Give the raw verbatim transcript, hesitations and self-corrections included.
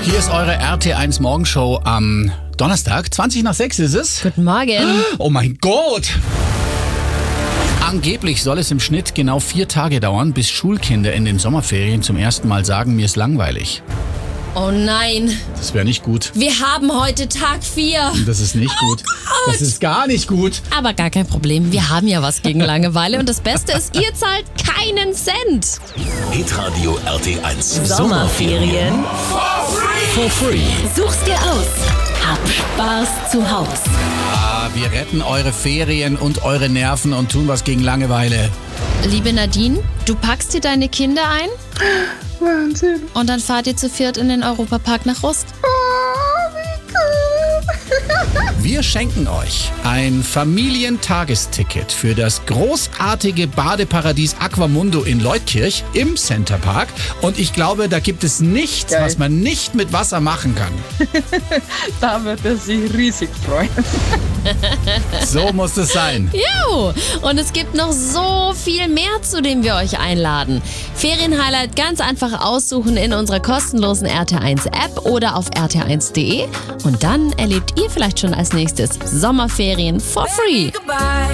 Hier ist eure R T eins Morgenshow am Donnerstag. zwanzig nach sechs ist es. Guten Morgen. Oh mein Gott! Angeblich soll es im Schnitt genau vier Tage dauern, bis Schulkinder in den Sommerferien zum ersten Mal sagen, mir ist langweilig. Oh nein, Das wäre nicht gut. wir haben heute Tag vier. Das ist nicht gut. Das ist gar nicht gut. Aber gar kein Problem, wir haben ja was gegen Langeweile. Und das Beste ist, ihr zahlt keinen Cent. Hitradio R T eins. Sommerferien. For free. Such's dir aus. Hab Spaß zu Haus. Ah, wir retten eure Ferien und eure Nerven und tun was gegen Langeweile. Liebe Nadine, du packst dir deine Kinder ein? Wahnsinn. Und dann fahrt ihr zu viert in den Europapark nach Rust. Oh, wie cool. Wir schenken euch ein Familientagesticket für das großartige Badeparadies Aquamundo in Leutkirch im Centerpark. Und ich glaube, da gibt es nichts, Geil. was man nicht mit Wasser machen kann. Da wird er sich riesig freuen. So muss es sein. Jo, und es gibt noch so viel mehr, zu dem wir euch einladen. Ferienhighlight ganz einfach aussuchen in unserer kostenlosen R T eins App oder auf r t eins punkt d e. Und dann erlebt ihr vielleicht schon als nächstes Sommerferien for free. Goodbye.